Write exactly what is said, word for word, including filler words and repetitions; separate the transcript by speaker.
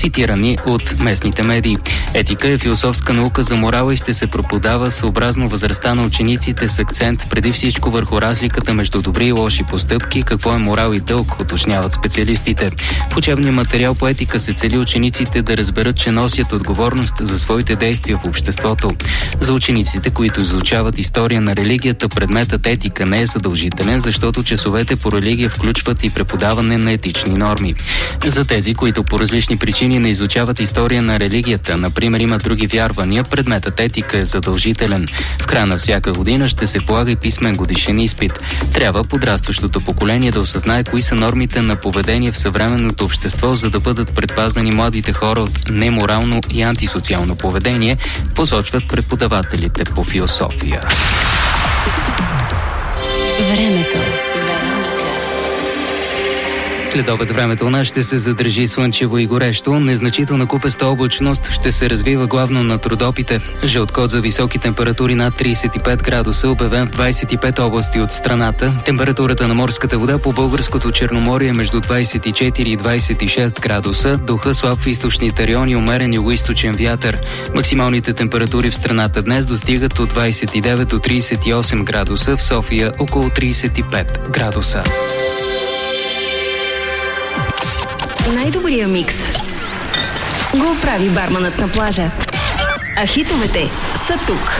Speaker 1: цитирани от местните медии. Етика е философска наука за морала и ще се преподава съобразно възрастта на учениците с акцент преди всичко върху разликата между добри и лоши постъпки, какво е морал и дълг, уточняват специалистите. В учебния материал по етика се цели учениците да разберат, че носят отговорност за своите действия в обществото. За учениците, които изучават история на религията, предметът етика не е задължителен, защото часовете по религия включват и преподаване на етични норми. За тези, които по различни причини не изучават история на религията, например имат други вярвания, предметът етика е задължителен. В края на всяка година ще се полага и писмен годишен изпит. Трябва подрастващото поколение да осъзнае кои са нормите на поведение в съвременното общество, за да бъдат предпазени младите хора от неморално и антисоциално поведение, посочват преподавателите по философия.
Speaker 2: Времето.
Speaker 1: След обед времето у нас ще се задържи слънчево и горещо. Незначителна купеста облачност ще се развива главно над Родопите. Жълт код за високи температури над тридесет и пет градуса, обявен в двадесет и пет области от страната. Температурата на морската вода по българското Черноморие е между двадесет и четири и двадесет и шест градуса. Духа слаб в източните райони, умерен югоизточен вятър. Максималните температури в страната днес достигат от двадесет и девет до тридесет и осем градуса, в София около тридесет и пет градуса.
Speaker 2: Най-добрия микс го прави барманът на плажа. А хитовете са тук.